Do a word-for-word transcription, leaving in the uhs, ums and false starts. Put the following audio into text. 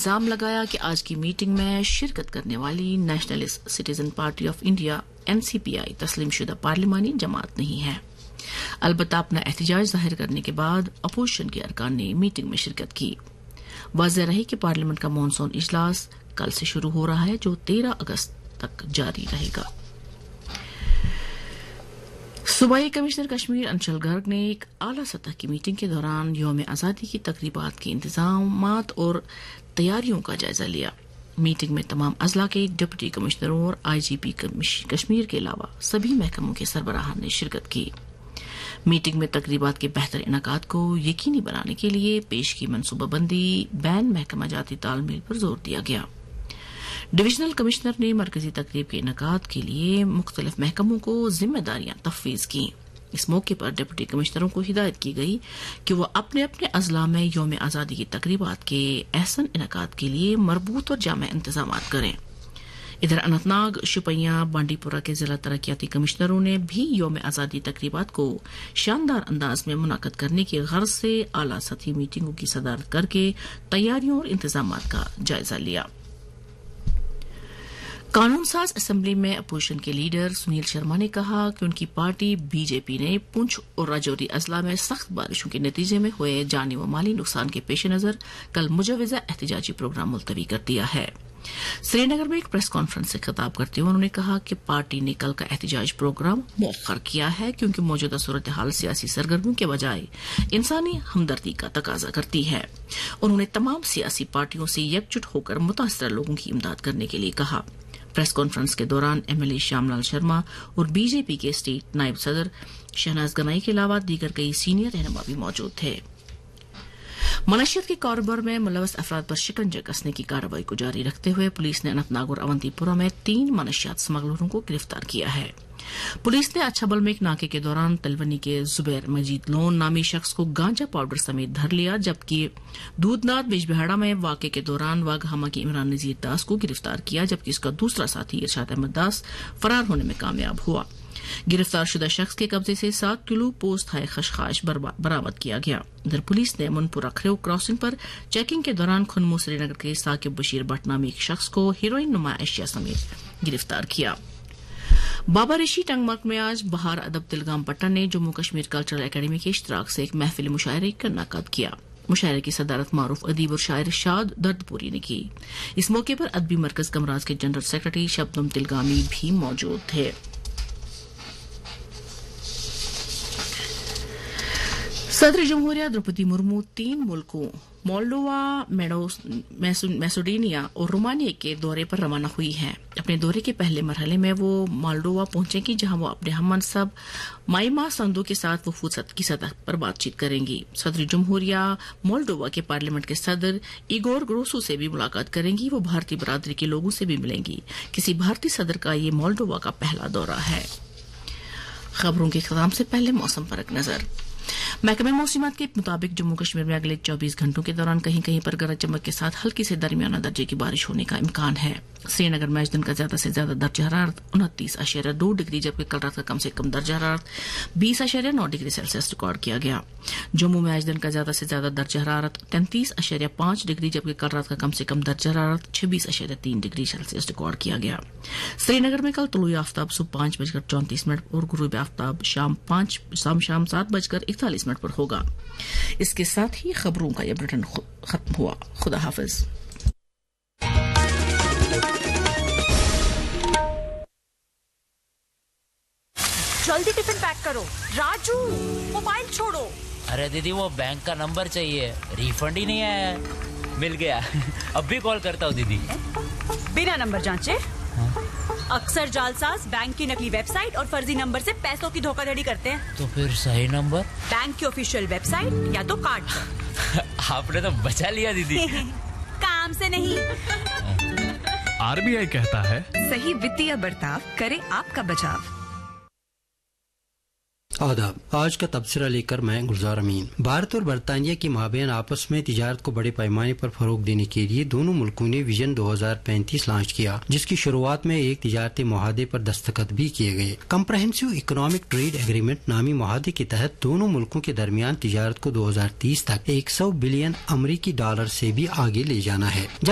الزام لگایا کہ آج کی میٹنگ میں شرکت کرنے والی nationalist citizen party of India N C پی آئی تسلیم شدہ پارلیمانی جماعت نہیں ہے. البتہ اپنا احتجاج ظاہر کرنے کے بعد اپوزیشن کے ارکان نے میٹنگ میں شرکت کی. واضح رہے کہ پارلیمنٹ کا مانسون اجلاس کل سے شروع ہو رہا ہے جو تیرہ اگست تک جاری رہے گا. صوبائی کمشنر کشمیر انشل گرگ نے ایک اعلی سطح کی میٹنگ کے دوران یوم آزادی کی تقریبات کے انتظامات اور تیاریوں کا جائزہ لیا. میٹنگ میں تمام اضلاع کے ڈپٹی کمشنروں اور آئی جی پی کشمیر کے علاوہ سبھی محکموں کے سربراہان نے شرکت کی. میٹنگ میں تقریبات کے بہتر انعقاد کو یقینی بنانے کے لیے پیش کی منصوبہ بندی بین محکمہ جاتی تال میل پر زور دیا گیا. ڈویژنل کمشنر نے مرکزی تقریب کے انعقاد کے لیے مختلف محکموں کو ذمہ داریاں تفویض کیں. اس موقع پر ڈپٹی کمشنروں کو ہدایت کی گئی کہ وہ اپنے اپنے اضلاع میں یوم آزادی کی تقریبات کے احسن انعقاد کے لیے مربوط اور جامع انتظامات کریں. ادھر اننت ناگ، شوپیاں، بانڈی پورہ کے ضلع ترقیاتی کمشنروں نے بھی یوم آزادی تقریبات کو شاندار انداز میں منعقد کرنے کی غرض سے اعلی سطحی میٹنگوں کی صدارت کر کے تیاریوں اور انتظامات کا جائزہ لیا. قانون ساز اسمبلی میں اپوزیشن کے لیڈر سنیل شرما نے کہا کہ ان کی پارٹی بی جے پی نے پونچھ اور راجوری اضلاع میں سخت بارشوں کے نتیجے میں ہوئے جانی و مالی نقصان کے پیش نظر کل مجوزہ احتجاجی پروگرام ملتوی کر دیا ہے. سری نگر میں ایک پریس کانفرنس سے خطاب کرتے ہوئے انہوں نے کہا کہ پارٹی نے کل کا احتجاج پروگرام مؤخر کیا ہے کیونکہ موجودہ صورتحال سیاسی سرگرمیوں کے بجائے انسانی ہمدردی کا تقاضا کرتی ہے. انہوں نے تمام سیاسی پارٹیوں سے یکجٹ ہو کر متاثرہ لوگوں کی امداد کرنے کے لیے کہا. پریس کانفرنس کے دوران ایم ایل اے شیام لال شرما اور بی جے پی کے اسٹیٹ نائب صدر شہناز گنائی کے علاوہ دیگر کئی سینئر رہنما بھی موجود تھے. منشیات کے کاروبار میں ملوث افراد پر شکنجہ کسنے کی کارروائی کو جاری رکھتے ہوئے پولیس نے اننت ناگ اور اونتی پورہ میں تین منشیات اسمگلروں کو گرفتار کیا ہے. پولیس نے اچھبل میں ایک ناکے کے دوران تلونی کے زبیر مجید لون نامی شخص کو گانجا پاؤڈر سمیت دھر لیا، جبکہ دودھ ناتھ بیج بہاڑا میں واقعے کے دوران واگھاما کے عمران نذیر داس کو گرفتار کیا، جبکہ اس کا دوسرا ساتھی ارشاد احمد داس فرار ہونے میں کامیاب ہوا. گرفتار شدہ شخص کے قبضے سے سات کلو پوسٹ ہائے خشخاش برآمد کیا گیا. ادھر پولیس نے منپورہ کھریو کراسنگ پر چیکنگ کے دوران کھنمو سری نگر کے ثاقب بشیر بٹ نامی ایک شخص کو ہیروئن نما اشیاء سمیت گرفتار کیا. بابا ریشی ٹنگ مرگ میں آج بہار ادب تلگام پٹن نے جموں کشمیر کلچرل اکیڈمی کے اشتراک سے ایک محفل مشاعرے کا انعقاد کیا. مشاعرے کی صدارت معروف ادیب اور شاعر شاد درد پوری نے کی. اس موقع پر ادبی مرکز کمراز کے جنرل سیکرٹری شبنم تلگامی بھی موجود تھے. صدر جمہوریہ دروپدی مرمو تین ملکوں مولڈووا، میسوڈینیا اور رومانیہ کے دورے پر روانہ ہوئی ہیں. اپنے دورے کے پہلے مرحلے میں وہ مولڈووا پہنچیں گی جہاں وہ اپنے ہم منصب مائما سندو کے ساتھ وفود کی سطح پر بات چیت کریں گی. صدر جمہوریہ مولڈووا کے پارلیمنٹ کے صدر ایگور گروسو سے بھی ملاقات کریں گی. وہ بھارتی برادری کے لوگوں سے بھی ملیں گی. کسی بھارتی صدر کا یہ مولڈووا کا پہلا دورہ ہے. خبروں کے اختتام سے پہلے موسم پر ایک نظر. محکمہ موسمیات کے مطابق جموں کشمیر میں اگلے چوبیس گھنٹوں کے دوران کہیں کہیں پر گرج چمک کے ساتھ ہلکی سے درمیانہ درجے کی بارش ہونے کا امکان ہے. سری نگر میں آج دن کا زیادہ سے زیادہ درجہ حرارت انتیس اشاریہ دو ڈگری جبکہ کل رات کا کم سے کم درجہ حرارت بیس اشاریہ نو ڈگری سیلسیس ریکارڈ کیا گیا. جموں میں آج دن کا زیادہ سے زیادہ درجہ حرارت تینتیس اشاریہ پانچ ڈگری جبکہ کل رات کا کم سے کم درجہ حرارت چھبیس اشاریہ تین ڈگری سیلسیس ریکارڈ کیا گیا. سری نگر میں کل طلوع آفتاب صبح پانچ بج کر چونتیس منٹ اور غروب آفتاب شام پانچ شام شام سات بج کر اکتالیس منٹ پر ہوگا. اس کے ساتھ ہی خبروں کا یہ بلٹن ختم ہوا. خدا حافظ. جلدی ٹفن پیک کرو. راجو موبائل چھوڑو. ارے دیدی وہ بینک کا نمبر چاہیے، ریفنڈ ہی نہیں آیا ہے. مل گیا، اب بھی کال کرتا ہوں دیدی. بنا نمبر جانچے اکثر جعلساز بینک کی نکلی ویب سائٹ اور فرضی نمبر سے پیسوں کی دھوکہ دھڑی کرتے ہیں. تو پھر صحیح نمبر بینک کی آفیشیل ویب سائٹ یا تو کارڈ پر. آپ نے تو بچا لیا دیدی. کام سے نہیں. آر بی آئی کہتا ہے صحیح وتیہ برتاؤ کرے آپ کا بچاؤ. آداب. آج کا تبصرہ لے کر میں گلزار امین. بھارت اور برطانیہ کے مابین آپس میں تجارت کو بڑے پیمانے پر فروغ دینے کے لیے دونوں ملکوں نے ویژن دو ہزار پینتیس لانچ کیا، جس کی شروعات میں ایک تجارتی معاہدے پر دستخط بھی کیے گئے. کمپریہنسو اکنامک ٹریڈ ایگریمنٹ نامی معاہدے کے تحت دونوں ملکوں کے درمیان تجارت کو دو ہزار تیس تک ایک سو بلین امریکی ڈالر سے بھی آگے لے جانا ہے. جب